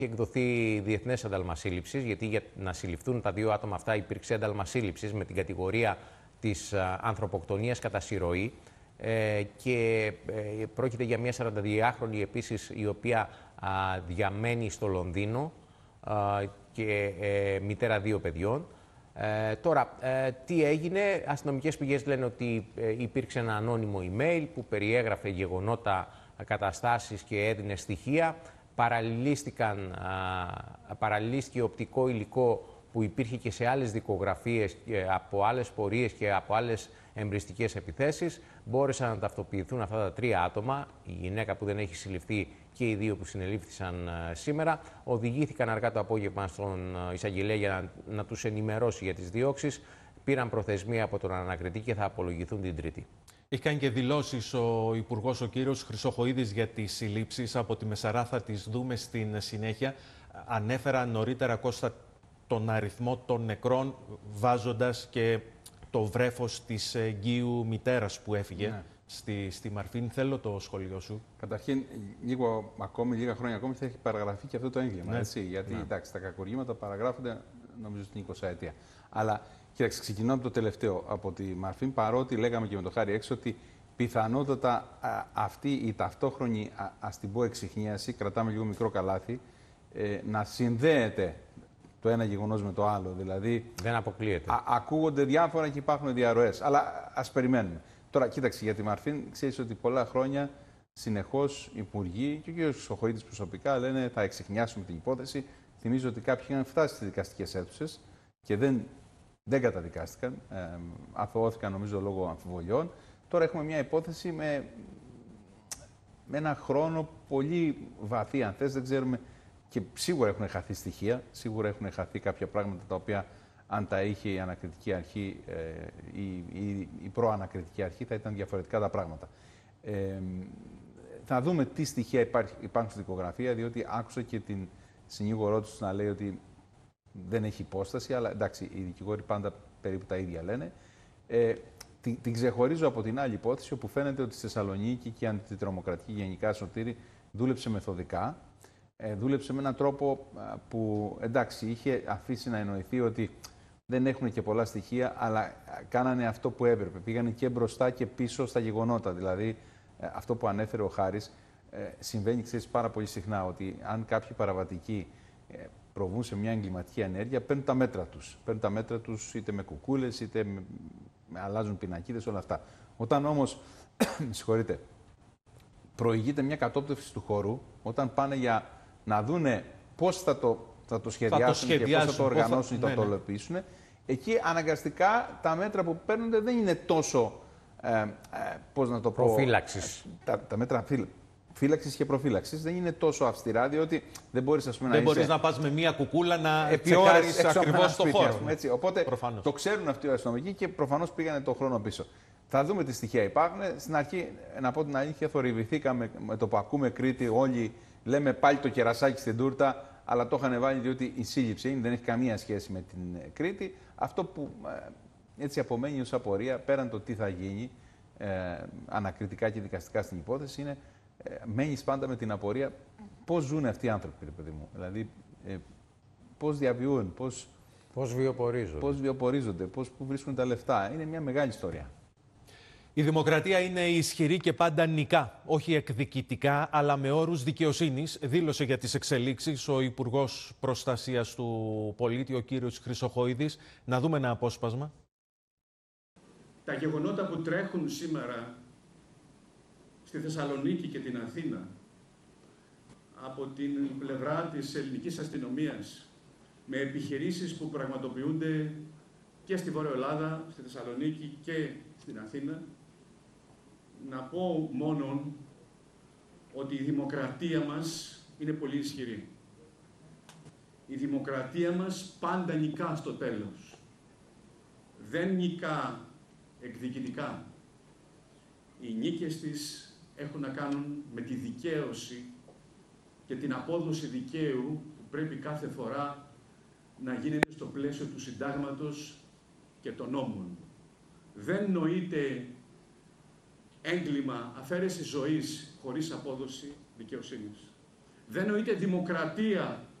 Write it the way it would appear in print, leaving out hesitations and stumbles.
εκδοθεί διεθνές ένταλμα σύλληψης, γιατί για να συλληφθούν τα δύο άτομα αυτά υπήρξε ένταλμα σύλληψης με την κατηγορία της ανθρωποκτονίας κατά συρροή. Και πρόκειται για μια 42χρονη επίσης, η οποία διαμένει στο Λονδίνο και μητέρα δύο παιδιών. Τώρα, τι έγινε? Αστυνομικές πηγές λένε ότι υπήρξε ένα ανώνυμο email που περιέγραφε γεγονότα, καταστάσεις και έδινε στοιχεία. Παραλληλίστηκε οπτικό υλικό που υπήρχε και σε άλλες δικογραφίες από άλλες πορείες και από άλλες εμπριστικές επιθέσεις. Μπόρεσαν να ταυτοποιηθούν αυτά τα τρία άτομα, η γυναίκα που δεν έχει συλληφθεί και οι δύο που συνελήφθησαν σήμερα. Οδηγήθηκαν αργά το απόγευμα στον εισαγγελέα για να τους ενημερώσει για τις διώξεις. Πήραν προθεσμία από τον ανακριτή και θα απολογηθούν την Τρίτη. Έχει κάνει και δηλώσεις ο Υπουργός, ο κύριος Χρυσοχοΐδης, για τις συλλήψεις. Από τη Μεσαρά θα τις δούμε στην συνέχεια. Ανέφερα νωρίτερα, Κώστα, τον αριθμό των νεκρών, βάζοντας και το βρέφος της εγγύου μητέρας που έφυγε στη Μαρφίνη. Θέλω το σχόλιο σου. Καταρχήν, λίγα χρόνια ακόμη θα έχει παραγραφεί και αυτό το έγκλημα. Έτσι, γιατί εντάξει, τα κακουργήματα παραγράφονται νομίζω στην 20ετία. Αλλά κοίταξε, ξεκινώ από το τελευταίο, από τη Μαρφίν, παρότι λέγαμε και με το Χάρη έξω ότι πιθανότατα αυτή η ταυτόχρονη, ας την πω, εξιχνίαση, κρατάμε λίγο μικρό καλάθι, να συνδέεται το ένα γεγονός με το άλλο. Δηλαδή, δεν αποκλείεται. Ακούγονται διάφορα και υπάρχουν διαρροές. Αλλά ας περιμένουμε. Τώρα, κοίταξε, για τη Μαρφίν, ξέρεις ότι πολλά χρόνια συνεχώς υπουργοί και ο κ. Χρυσοχοΐδης προσωπικά λένε θα εξιχνιάσουμε την υπόθεση. Θυμίζω ότι κάποιοι είχαν φτάσει στις δικαστικές αίθουσες και δεν καταδικάστηκαν. Αθωώθηκαν, νομίζω, λόγω αμφιβολιών. Τώρα έχουμε μια υπόθεση με ένα χρόνο πολύ βαθύ, αν θες, δεν ξέρουμε. Και σίγουρα έχουν χαθεί στοιχεία, σίγουρα έχουν χαθεί κάποια πράγματα τα οποία, αν τα είχε η ανακριτική αρχή ή η προανακριτική αρχή, θα ήταν διαφορετικά τα πράγματα. Θα δούμε τι στοιχεία υπάρχουν στη δικογραφία, διότι άκουσα και την συνήγορό τους να λέει ότι δεν έχει υπόσταση, αλλά εντάξει, οι δικηγόροι πάντα περίπου τα ίδια λένε. Την ξεχωρίζω από την άλλη υπόθεση, όπου φαίνεται ότι στη Θεσσαλονίκη και η αντιτρομοκρατική γενικά, Σωτήρη, δούλεψε μεθοδικά. Δούλεψε με έναν τρόπο που, εντάξει, είχε αφήσει να εννοηθεί ότι δεν έχουν και πολλά στοιχεία, αλλά κάνανε αυτό που έπρεπε. Πήγανε και μπροστά και πίσω στα γεγονότα. Δηλαδή, αυτό που ανέφερε ο Χάρης, συμβαίνει, ξέρεις, πάρα πολύ συχνά, ότι αν κάποιοι παραβατικοί προβούν σε μια εγκληματική ενέργεια, παίρνουν τα μέτρα τους. Παίρνουν τα μέτρα τους είτε με κουκούλες, είτε αλλάζουν πινακίδες, όλα αυτά. Όταν όμως, συγχωρείτε, προηγείται μια κατόπτευση του χώρου, όταν πάνε για να δούνε πώς θα το σχεδιάσουν και πώς θα το οργανώσουν ή θα το υλοποιήσουν, εκεί αναγκαστικά τα μέτρα που παίρνονται δεν είναι τόσο, πώς να το πω... Προφύλαξης. Τα μέτρα φύλαξης και προφύλαξης δεν είναι τόσο αυστηρά, διότι δεν μπορείς, ας πούμε, δεν μπορείς να πας με μία κουκούλα να τσεκάρεις ακριβώς το χώρο. Έτσι. Οπότε προφανώς. Το ξέρουν αυτοί οι αστυνομικοί και προφανώς πήγανε τον χρόνο πίσω. Θα δούμε τι στοιχεία υπάρχουν. Στην αρχή, να πω την αλήθεια, θορυβηθήκαμε με το που ακούμε Κρήτη. Όλοι λέμε πάλι το κερασάκι στην τούρτα, αλλά το είχαν βάλει διότι η σύλληψη είναι, δεν έχει καμία σχέση με την Κρήτη. Αυτό που έτσι απομένει ως απορία, πέραν το τι θα γίνει ανακριτικά και δικαστικά στην υπόθεση, είναι μένεις πάντα με την απορία πώς ζουν αυτοί οι άνθρωποι, παιδί μου. Δηλαδή, πώς διαβιούν, πώς βιοπορίζονται, πού βρίσκουν τα λεφτά. Είναι μια μεγάλη ιστορία. Η δημοκρατία είναι ισχυρή και πάντα νικά, όχι εκδικητικά, αλλά με όρους δικαιοσύνης, δήλωσε για τις εξελίξεις ο Υπουργός Προστασίας του Πολίτη, ο κύριος Χρυσοχοΐδης. Να δούμε ένα απόσπασμα. Τα γεγονότα που τρέχουν σήμερα στη Θεσσαλονίκη και την Αθήνα από την πλευρά της ελληνικής αστυνομίας, με επιχειρήσεις που πραγματοποιούνται και στη Βόρεια Ελλάδα, στη Θεσσαλονίκη και στην Αθήνα, να πω μόνον ότι η δημοκρατία μας είναι πολύ ισχυρή. Η δημοκρατία μας πάντα νικά στο τέλος. Δεν νικά εκδικητικά. Οι νίκες της έχουν να κάνουν με τη δικαίωση και την απόδοση δικαίου που πρέπει κάθε φορά να γίνεται στο πλαίσιο του συντάγματος και των νόμων. Δεν νοείται έγκλημα αφαίρεση ζωής χωρίς απόδοση δικαιοσύνης. δεν νοείται δημοκρατία